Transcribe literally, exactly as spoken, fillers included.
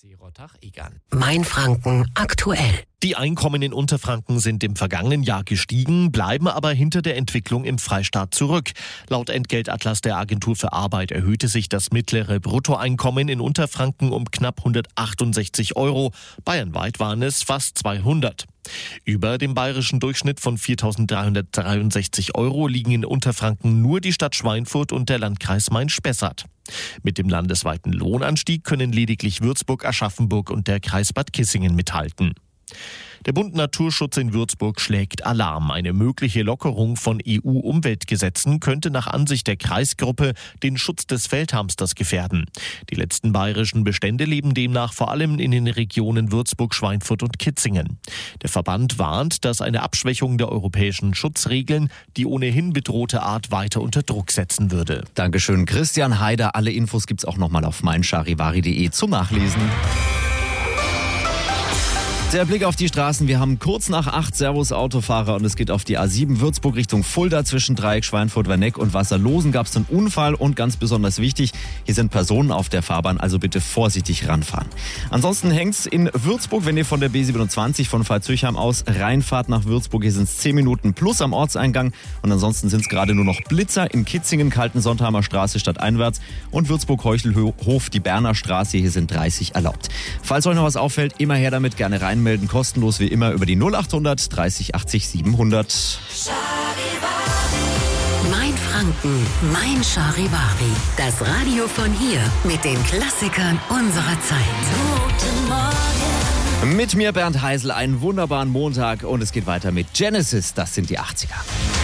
Seerottach-Egern. Mainfranken aktuell. Die Einkommen in Unterfranken sind im vergangenen Jahr gestiegen, bleiben aber hinter der Entwicklung im Freistaat zurück. Laut Entgeltatlas der Agentur für Arbeit erhöhte sich das mittlere Bruttoeinkommen in Unterfranken um knapp hundertachtundsechzig Euro. Bayernweit waren es fast zweihundert. Über dem bayerischen Durchschnitt von viertausenddreihundertdreiundsechzig Euro liegen in Unterfranken nur die Stadt Schweinfurt und der Landkreis Main-Spessart. Mit dem landesweiten Lohnanstieg können lediglich Würzburg, Aschaffenburg und der Kreis Bad Kissingen mithalten. Der Bund Naturschutz in Würzburg schlägt Alarm. Eine mögliche Lockerung von E U-Umweltgesetzen könnte nach Ansicht der Kreisgruppe den Schutz des Feldhamsters gefährden. Die letzten bayerischen Bestände leben demnach vor allem in den Regionen Würzburg, Schweinfurt und Kitzingen. Der Verband warnt, dass eine Abschwächung der europäischen Schutzregeln die ohnehin bedrohte Art weiter unter Druck setzen würde. Dankeschön, Christian Haider. Alle Infos gibt's auch nochmal auf meincharivari punkt de zum Nachlesen. Der Blick auf die Straßen. Wir haben kurz nach acht Servus Autofahrer und es geht auf die A sieben Würzburg Richtung Fulda zwischen Dreieck, Schweinfurt, Werneck und Wasserlosen. Gab es einen Unfall und ganz besonders wichtig, hier sind Personen auf der Fahrbahn, also bitte vorsichtig ranfahren. Ansonsten hängt's in Würzburg, wenn ihr von der B siebenundzwanzig von Pfalz-Zürchheim aus reinfahrt nach Würzburg. Hier sind es zehn Minuten plus am Ortseingang und ansonsten sind es gerade nur noch Blitzer in Kitzingen, Kaltensontheimer Straße stadteinwärts und Würzburg-Heuchelhof, die Berner Straße. Hier sind dreißig erlaubt. Falls euch noch was auffällt, immer her damit, gerne rein. Melden kostenlos wie immer über die null achthundert dreißig achtzig siebenhundert. Mainfranken, Mein Charivari. Das Radio von hier mit den Klassikern unserer Zeit. Guten Morgen. Mit mir Bernd Heisel, einen wunderbaren Montag und es geht weiter mit Genesis, das sind die achtziger.